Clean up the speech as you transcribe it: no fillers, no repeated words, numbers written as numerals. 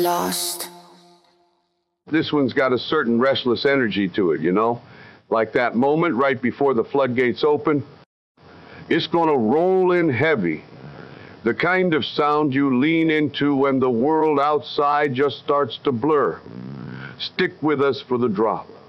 Lost. This one's got a certain restless energy to it, you know? Like that moment right before the floodgates open. It's gonna roll in heavy. The kind of sound you lean into when the world outside just starts to blur. Stick with us for the drop.